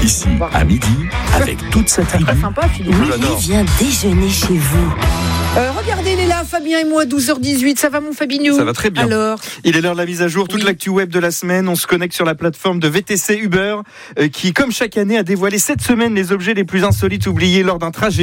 Ici, à midi, avec toute sa tribu. Pas sympa, Philippe. Willy vient déjeuner chez vous. Regardez, il est là, Fabien et moi, 12h18. Ça va, mon Fabinou? Ça va très bien. Alors, il est l'heure de la mise à jour, toute Oui. l'actu web de la semaine. On se connecte sur la plateforme de VTC Uber qui, comme chaque année, a dévoilé cette semaine les objets les plus insolites oubliés lors d'un trajet.